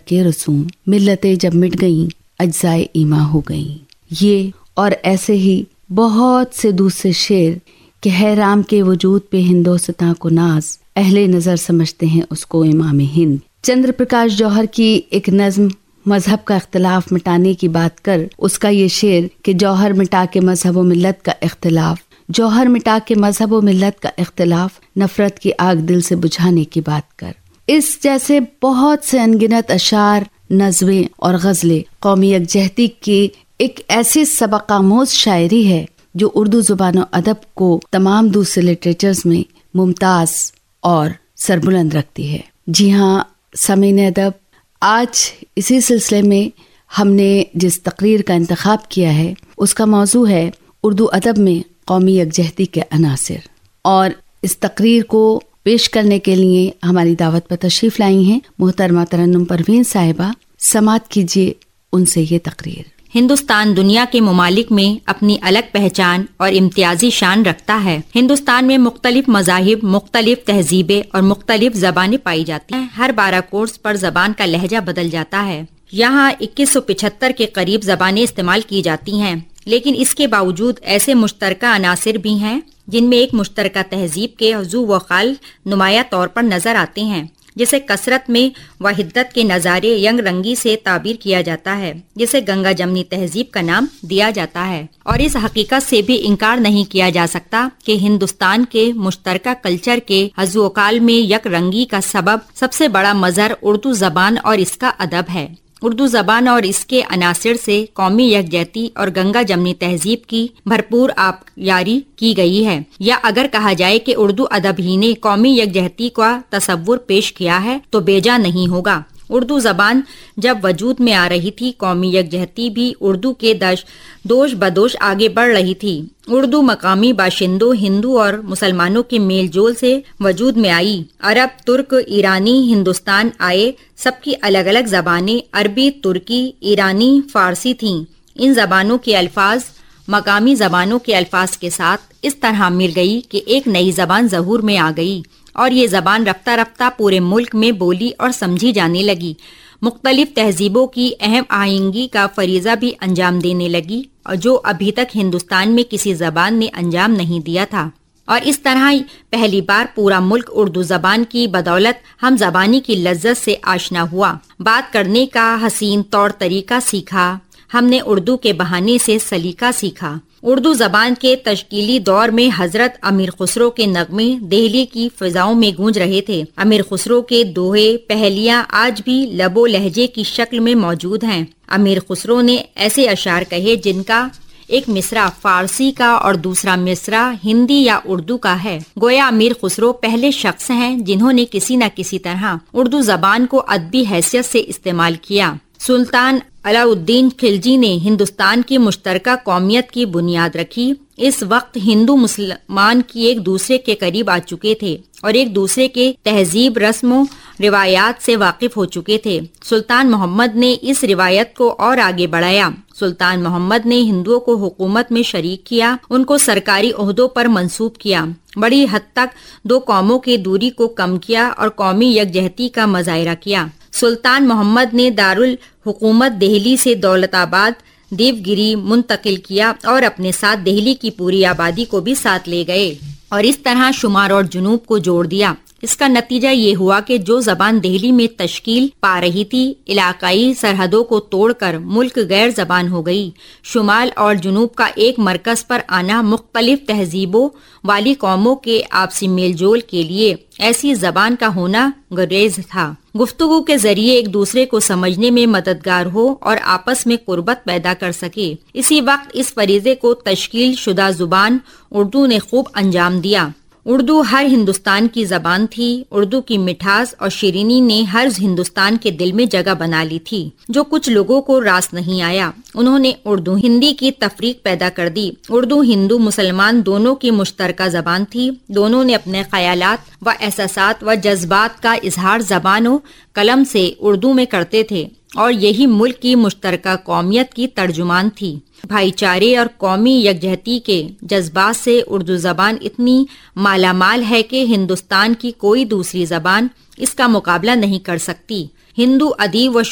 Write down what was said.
کے رسوم، ملتیں جب مٹ گئیں اجزائے ایماں ہو گئیں. یہ اور ایسے ہی بہت سے دوسرے شعر کہ ہے رام کے وجود پہ ہندوستاں کو ناز، اہل نظر سمجھتے ہیں اس کو امام ہند. چندر پرکاش جوہر کی ایک نظم مذہب کا اختلاف مٹانے کی بات کر اس کا یہ شعر کہ جوہر مٹا کے مذہب و ملت کا اختلاف، جوہر مٹا کے مذہب و ملت کا اختلاف، نفرت کی آگ دل سے بجھانے کی بات کر. اس جیسے بہت سے انگنت اشعار، نظمیں اور غزلیں قومی یکجہتی کی ایک ایسی سبق آموز شاعری ہے جو اردو زبان و ادب کو تمام دوسرے لٹریچرز میں ممتاز اور سربلند رکھتی ہے. جی ہاں سامعین ادب، آج اسی سلسلے میں ہم نے جس تقریر کا انتخاب کیا ہے اس کا موضوع ہے اردو ادب میں قومی یکجہتی کے عناصر، اور اس تقریر کو پیش کرنے کے لیے ہماری دعوت پر تشریف لائی ہیں محترمہ ترنم پروین صاحبہ. سماعت کیجیے ان سے یہ تقریر. ہندوستان دنیا کے ممالک میں اپنی الگ پہچان اور امتیازی شان رکھتا ہے. ہندوستان میں مختلف مذاہب، مختلف تہذیبیں اور مختلف زبانیں پائی جاتی ہیں. ہر 12 کورس پر زبان کا لہجہ بدل جاتا ہے. یہاں 2175 کے قریب زبانیں استعمال کی جاتی ہیں، لیکن اس کے باوجود ایسے مشترکہ عناصر بھی ہیں جن میں ایک مشترکہ تہذیب کے حضو و خال نمایاں طور پر نظر آتے ہیں، جسے کثرت میں وحدت کے نظارے ینگ رنگی سے تعبیر کیا جاتا ہے، جسے گنگا جمنی تہذیب کا نام دیا جاتا ہے. اور اس حقیقت سے بھی انکار نہیں کیا جا سکتا کہ ہندوستان کے مشترکہ کلچر کے حضو و خال میں یک رنگی کا سب سے بڑا مظہر اردو زبان اور اس کا ادب ہے. اردو زبان اور اس کے عناصر سے قومی یکجہتی اور گنگا جمنی تہذیب کی بھرپور آبیاری کی گئی ہے، یا اگر کہا جائے کہ اردو ادب ہی نے قومی یکجہتی کا تصور پیش کیا ہے تو بیجا نہیں ہوگا. اردو زبان جب وجود میں آ رہی تھی، قومی یکجہتی بھی اردو کے دوش بدوش آگے بڑھ رہی تھی. اردو مقامی باشندوں، ہندو اور مسلمانوں کے میل جول سے وجود میں آئی. عرب، ترک، ایرانی ہندوستان آئے. سب کی الگ الگ زبانیں عربی، ترکی، ایرانی، فارسی تھیں. ان زبانوں کے الفاظ مقامی زبانوں کے الفاظ کے ساتھ اس طرح مل گئی کہ ایک نئی زبان ظہور میں آ گئی، اور یہ زبان رفتہ رفتہ پورے ملک میں بولی اور سمجھی جانے لگی. مختلف تہذیبوں کی اہم آہنگی کا فریضہ بھی انجام دینے لگی، اور جو ابھی تک ہندوستان میں کسی زبان نے انجام نہیں دیا تھا. اور اس طرح پہلی بار پورا ملک اردو زبان کی بدولت ہم زبانی کی لذت سے آشنا ہوا. بات کرنے کا حسین طور طریقہ سیکھا. ہم نے اردو کے بہانے سے سلیقہ سیکھا. اردو زبان کے تشکیلی دور میں حضرت امیر خسرو کے نغمے دہلی کی فضاؤں میں گونج رہے تھے. امیر خسرو کے دوہے، پہلیاں آج بھی لب و لہجے کی شکل میں موجود ہیں. امیر خسرو نے ایسے اشعار کہے جن کا ایک مصرع فارسی کا اور دوسرا مصرع ہندی یا اردو کا ہے. گویا امیر خسرو پہلے شخص ہیں جنہوں نے کسی نہ کسی طرح اردو زبان کو ادبی حیثیت سے استعمال کیا. سلطان علاء الدین خلجی نے ہندوستان کی مشترکہ قومیت کی بنیاد رکھی. اس وقت ہندو مسلمان کی ایک دوسرے کے قریب آ چکے تھے اور ایک دوسرے کے تہذیب، رسم و روایات سے واقف ہو چکے تھے. سلطان محمد نے اس روایت کو اور آگے بڑھایا. سلطان محمد نے ہندوؤں کو حکومت میں شریک کیا، ان کو سرکاری عہدوں پر منصوب کیا، بڑی حد تک دو قوموں کی دوری کو کم کیا اور قومی یکجہتی کا مظاہرہ کیا. سلطان محمد نے دارالحکومت دہلی سے دولت آباد دیوگری منتقل کیا اور اپنے ساتھ دہلی کی پوری آبادی کو بھی ساتھ لے گئے اور اس طرح شمال اور جنوب کو جوڑ دیا. اس کا نتیجہ یہ ہوا کہ جو زبان دہلی میں تشکیل پا رہی تھی، علاقائی سرحدوں کو توڑ کر ملک غیر زبان ہو گئی. شمال اور جنوب کا ایک مرکز پر آنا مختلف تہذیبوں والی قوموں کے آپسی میل جول کے لیے ایسی زبان کا ہونا گریز تھا. گفتگو کے ذریعے ایک دوسرے کو سمجھنے میں مددگار ہو اور آپس میں قربت پیدا کر سکے. اسی وقت اس فریضے کو تشکیل شدہ زبان اردو نے خوب انجام دیا. اردو ہر ہندوستان کی زبان تھی. اردو کی مٹھاس اور شیرینی نے ہر ہندوستان کے دل میں جگہ بنا لی تھی. جو کچھ لوگوں کو راس نہیں آیا، انہوں نے اردو ہندی کی تفریق پیدا کر دی. اردو ہندو مسلمان دونوں کی مشترکہ زبان تھی. دونوں نے اپنے خیالات و احساسات و جذبات کا اظہار زبان و قلم سے اردو میں کرتے تھے، اور یہی ملک کی مشترکہ قومیت کی ترجمان تھی. بھائی چارے اور قومی یکجہتی کے جذبات سے اردو زبان اتنی مالا مال ہے کہ ہندوستان کی کوئی دوسری زبان اس کا مقابلہ نہیں کر سکتی. ہندو ادیب و